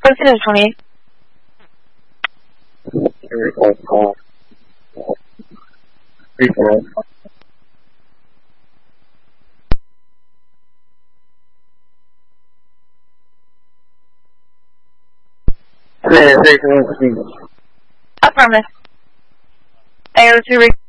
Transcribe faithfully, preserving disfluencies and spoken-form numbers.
consider twenty-eight. Three, four, four. Three, four. Three, three, two, three. Affirmative. A O two